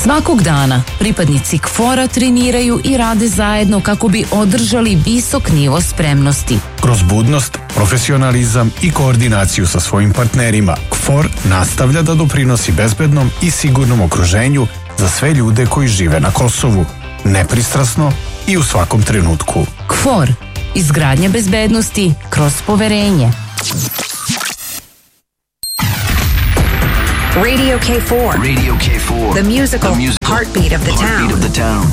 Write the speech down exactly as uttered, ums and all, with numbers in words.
Svakog dana pripadnici K F O R-a treniraju i rade zajedno kako bi održali visok nivo spremnosti. Kroz budnost, profesionalizam i koordinaciju sa svojim partnerima, K F O R nastavlja da doprinosi bezbednom i sigurnom okruženju za sve ljude koji žive na Kosovu, nepristrasno i u svakom trenutku. K F O R. Izgradnja bezbednosti kroz poverenje. Radio K four. Radio K four. The musical, the musical heartbeat of the town. Heartbeat of the town.